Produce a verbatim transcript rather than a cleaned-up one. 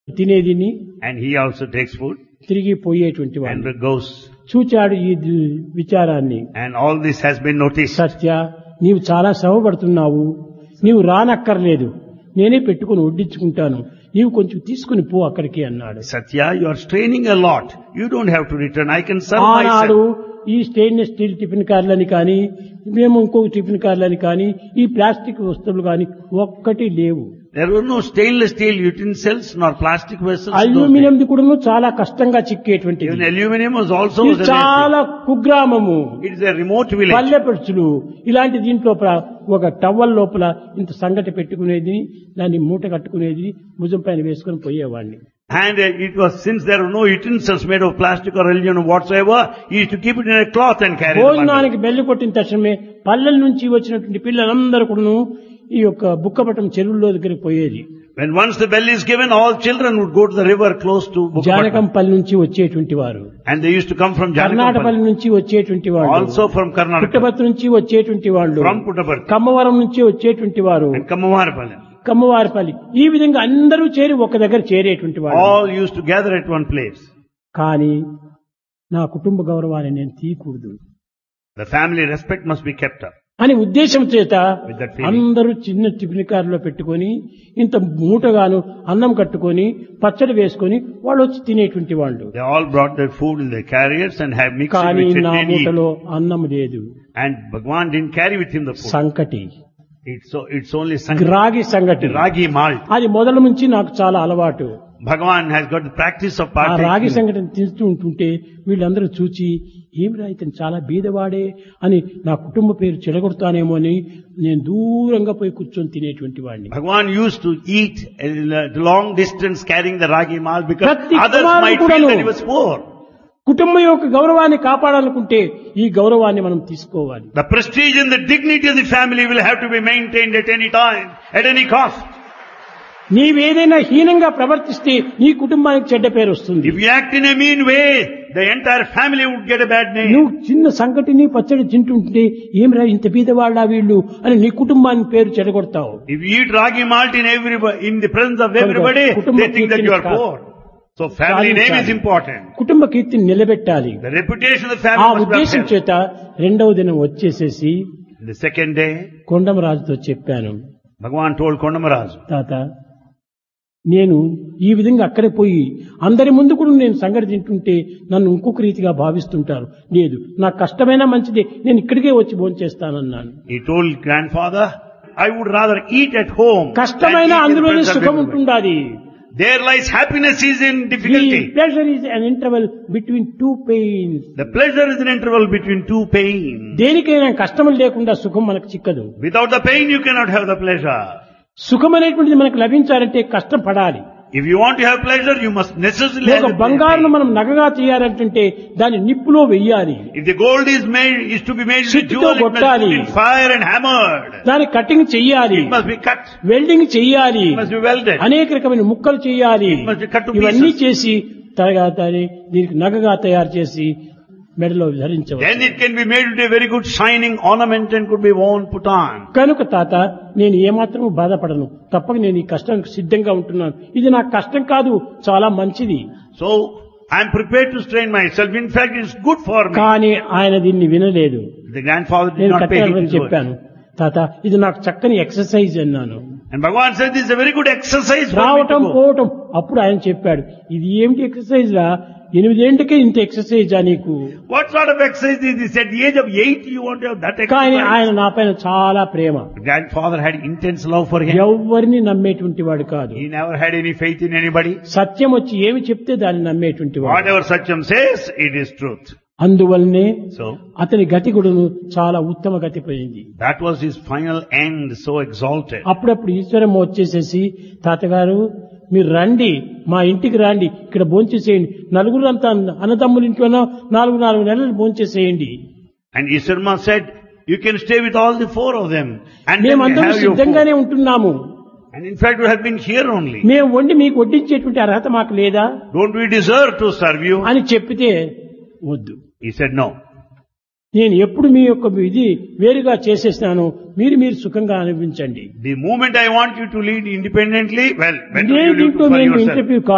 తినేదిని and he also takes food తిరిగి పోయేటువంటి వాడు and goes. చూచాడు ఈ the- విచారాన్ని. And all this has been noticed. సత్య, నీవు చాలా శ్రమపడుతున్నావు, నీవు రానక్కర్లేదు, నేనే పెట్టుకుని వడ్డించుకుంటాను, నీవు కొంచెం తీసుకుని పో అక్కడికి అన్నాడు. Satya, you are straining a lot. You don't have to return. I can serve ఆనాడు myself. ఈ స్టెయిన్లెస్ స్టీల్ టిఫిన్ కార్లని కానీ, మేము ఇంకొక టిఫిన్ కార్లని కానీ, ఈ ప్లాస్టిక్ వస్తువులు కానీ ఒక్కటి లేవు. There were no stainless steel utensils nor plastic vessels. in those aluminium days. కూడా చాలా కష్టంగా చిక్కేటువంటిది. Even aluminum was also ఇది was చాలా an కుగ్రామము, It is a remote village. పల్లె పెడుచులు. ఇలాంటి దీంట్లో ప్ర- ఒక టవల్ లోపల ఇంత సంగటి పెట్టుకునేది, దాన్ని మూట కట్టుకునేది, భుజం పైన వేసుకుని పోయేవాడిని. And uh, it was, since there were no utensils made of plastic or aluminum whatsoever, he used to keep it in a cloth and carry it. భోజనానికి బెల్లి కొట్టిన తక్షణమే పల్లెల నుంచి వచ్చినటువంటి పిల్లలందరూ కూడాను ఈ యొక్క బుక్కపట్టం చెరువుల్లో దగ్గరికి పోయేది. When once the bell is given, all children would go to the river close to Bukkapatnam. Janakampalli నుంచి వచ్చేటువంటి వారు, And they used to come from కర్ణాటకపల్లి Janakampally. నుంచి వచ్చేటువంటి వాళ్ళు, Also from Karnataka. పుట్టపర్తి నుంచి వచ్చేటువంటి వాళ్ళు, From Puttaparthi. కమ్మవరం నుంచి వచ్చేటువంటి వారు, And Kammavarapalli. కమ్మవారిపల్లి, ఈ విధంగా అందరూ చేరి ఒక దగ్గర చేరేటువంటి వాళ్ళు. All used to gather at one place. కానీ నా కుటుంబ గౌరవాన్ని నేను తీయకూడదు The family respect must be kept up. అని ఉద్దేశం చేత With that feeling. అందరూ చిన్న టిఫిన్ కారులో పెట్టుకొని ఇంత మూటగాను అన్నం కట్టుకొని పచ్చడి వేసుకొని వాళ్ళు వచ్చి తినేటువంటి వాళ్ళు. They all brought their food in their carriers and have mixed it కానీ with నా chutney and eat. మూటలో అన్నం లేదు, And Bhagwan didn't carry with him the food. Sankati, It's, so, it's only sangat. రాగి సంగటి. Ragi malt. అది మొదల నుంచి నాకు చాలా అలవాటు. Bhagwan has got the practice of ఆ రాగి partaking. సంగటిని తింటూ ఉంటుంటే వీళ్ళందరూ చూచి ఏమిరా ఇతను చాలా బీదవాడే అని నా కుటుంబ పేరు చెడగొడతానేమో అని నేను దూరంగా పోయి కూర్చొని తినేటువంటి వాడిని. Bhagwan used to eat a long distance carrying the ragi malt because Prati others kumaru might feel kudanu. that he was poor. కుటుంబం యొక్క గౌరవాన్ని కాపాడాలనుకుంటే ఈ గౌరవాన్ని మనం తీసుకోవాలి. The prestige and the dignity of the family will have to be maintained at any time, at any cost. నీవేదైనా హీనంగా ప్రవర్తిస్తే నీ కుటుంబానికి చెడ్డ పేరు వస్తుంది. If you act in a mean way, the entire family would get a bad name. నువ్వు చిన్న సంకటిని పచ్చడి తింటుంటే ఏమిరా ఇంత బీదవాళ్ళ వీళ్ళు అని నీ కుటుంబానికి పేరు చెడగొడతావు. If you eat ragi malt in every, in the presence of everybody, Kutumba they think that you are keertini poor. So family name is Saadhinchali. important. కుటుంబ కీర్తిని నిలబెట్టాలి. The reputation of the ఆ family must be ఉద్దేశం upheld. చేత రెండవ దినం వచ్చేసేసి The second day, కొండమరాజుతో చెప్పాను, Bhagwan told Kondamaraju, తాత నేను ఈ విధంగా అక్కడే పోయి అందరి ముందు కూడా నేను సంగతి తింటుంటే నన్ను ఇంకొక రీతిగా భావిస్తుంటారు. లేదు, నాకు కష్టమైనా మంచిదే, నేను ఇక్కడికే వచ్చి భోంచేస్తానన్నాను. he told grandfather, I would rather eat at home. కష్టమైన than eat in the అందులోనే presence of సుఖం everybody. ఉంటుండాలి. There lies happiness is in difficulty. Pleasure is an interval between two pains. The pleasure is an interval between two pains. దేనికైనా కష్టం లేకుండా సుఖం మనకు చిక్కదు. Without the pain you cannot have the pleasure. సుఖం అనేటువంటిది మనకు లభించాలంటే కష్టం పడాలి. If you want to have pleasure, you must necessarily have ఒక the బంగారును pain. మనం నగగా చేయాలంటే దాన్ని నిప్పులో వెయ్యాలి, If the gold is made, is to be made into Chitto jewel, it must kottali. be in fire and hammered. దాన్ని cutting చెయ్యాలి, It must be cut. Welding చెయ్యాలి, It must be welded. అనేక రకమైన ముక్కలు చేయాలి. It must be cut to ఇవన్నీ pieces. చేసి తర్వాత దీనికి నగగా తయారు చేసి మెడలో ధరించవచ్చు. Then it can be made into a very good shining ornament and could be worn, put on. కనుక తాత నేను ఏమాత్రము బాధపడను, తప్పక నేను ఈ కష్టానికి సిద్ధంగా ఉంటున్నాను. ఇది నాకు కష్టం కాదు, చాలా మంచిది. So, I am prepared to strain myself. In fact, it is good for me. కానీ ఆయన దీన్ని వినలేదు. The grandfather did నేను not pay heed to కట్టెలని his words. చెప్పాను, తాత ఇది నాకు చక్కని ఎక్సర్సైజ్ అన్నాను. And Bhagwan said, this is a very good exercise for me to రావటం go. పోవటం. అప్పుడు ఆయన చెప్పాడు, ఇది ఏమిటి ఎక్సర్సైజ్ రా, ఎనిమిదేంటికే ఇంత ఎక్సర్సైజా నీకు. What sort of exercise is this? At the age of eight, you want to have that కానీ exercise? ఆయన నా పైన చాలా ప్రేమ. The grandfather had intense love for him. ఎవరిని నమ్మేటువంటి వాడు కాదు. He never had any faith in anybody. సత్యం వచ్చి ఏమి చెప్తే దాన్ని నమ్మేటువంటి వాడు. Whatever Satyam says, it is truth. అందువల్లనే So, అతని గతి కూడాను చాలా ఉత్తమ గతి పోయింది. that was his final end, so exalted. అప్పుడప్పుడు ఈశ్వరమ్మ వచ్చేసేసి, తాతగారు మీరు రండి, మా ఇంటికి రండి, ఇక్కడ భోంచేసేయండి, నలుగురు అంతా అన్నదమ్ముల ఇంట్లోనో నాలుగు నాలుగు నెలలు భోంచేసేయండి. And Isarma said, you can stay with all the four of them. And then మేమందరూ have your సిద్ధంగానే food. ఉంటున్నాము. And in fact, we have been here only. మేము వండి మీకు వడ్డించేటువంటి అర్హత మాకు లేదా Don't we deserve to serve you? అని చెప్పితే వద్దు, He said, no. నేను ఎప్పుడు మీ యొక్క ఇది వేరుగా చేసేసినాను, మీరు మీరు సుఖంగా అనిపించండి. The moment I want you to lead independently, well, when do ఇదే you live దీంట్లో for నేను yourself? ఇంటర్వ్యూ